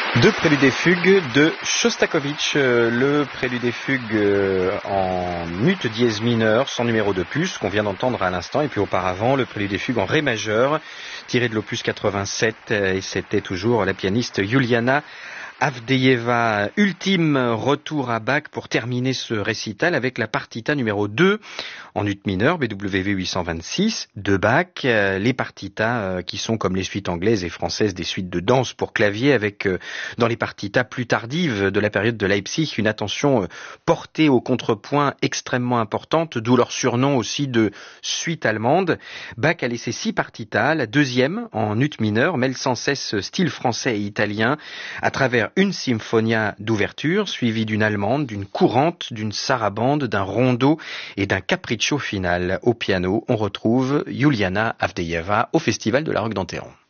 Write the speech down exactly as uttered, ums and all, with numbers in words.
Deux préludes et fugues de Shostakovich, euh, le prélude et fugue euh, en ut dièse mineur, sans numéro de puce, qu'on vient d'entendre à l'instant, et puis auparavant le prélude et fugue en ré majeur, tiré de l'opus quatre-vingt-sept, euh, et c'était toujours la pianiste Yuliana Avdeyeva. Ultime retour à Bach pour terminer ce récital avec la partita numéro deux en ut mineur, B W V huit cent vingt-six, de Bach. Les partitas qui sont comme les suites anglaises et françaises des suites de danse pour clavier, avec dans les partitas plus tardives de la période de Leipzig une attention portée au contrepoint extrêmement importante, d'où leur surnom aussi de suite allemande. Bach a laissé six partitas, la deuxième en ut mineur mêle sans cesse style français et italien à travers une symphonia d'ouverture, suivie d'une allemande, d'une courante, d'une sarabande, d'un rondo et d'un capriccio final. Au piano, on retrouve Yuliana Avdeyeva au Festival de la Roque d'Enterron.